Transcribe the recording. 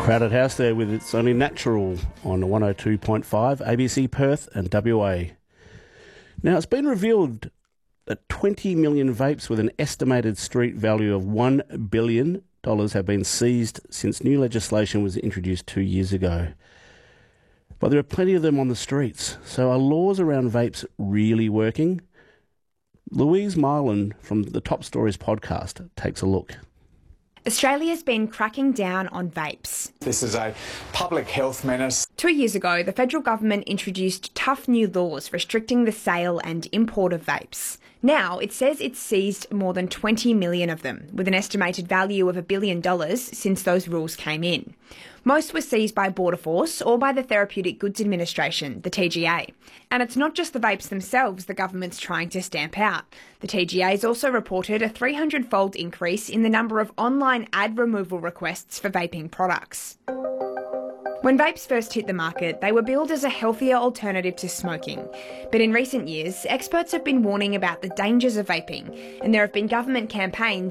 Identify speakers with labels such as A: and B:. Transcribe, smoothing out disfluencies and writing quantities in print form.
A: Crowded house there with It's Only Natural on 102.5 ABC Perth and WA. Now, it's been revealed that 20 million vapes with an estimated street value of $1 billion have been seized since new legislation was introduced 2 years ago. But there are plenty of them on the streets. So are laws around vapes really working? Louise Marlin from the Top Stories podcast takes a look.
B: Australia's been cracking down on vapes.
C: This is a public health menace.
B: 2 years ago, the federal government introduced tough new laws restricting the sale and import of vapes. Now, it says it's seized more than 20 million of them, with an estimated value of $1 billion since those rules came in. Most were seized by Border Force or by the Therapeutic Goods Administration, the TGA. And it's not just the vapes themselves the government's trying to stamp out. The TGA's also reported a 300-fold increase in the number of online ad removal requests for vaping products. When vapes first hit the market, they were billed as a healthier alternative to smoking. But in recent years, experts have been warning about the dangers of vaping, and there have been government campaigns